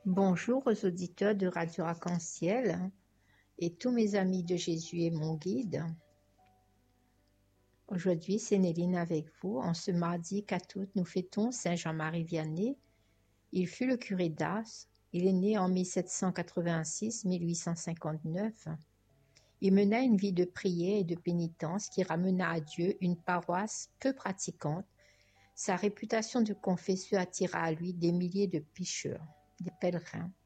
Bonjour aux auditeurs de Radio Arc-en-Ciel et tous mes amis de Jésus est mon guide. Aujourd'hui, c'est Néline avec vous. En ce mardi 4 août, nous fêtons Saint Jean-Marie Vianney. Il fut le curé d'Ars. Il est né en 1786-1859. Il mena une vie de prière et de pénitence qui ramena à Dieu une paroisse peu pratiquante. Sa réputation de confesseur attira à lui des milliers de pécheurs, des pèlerins.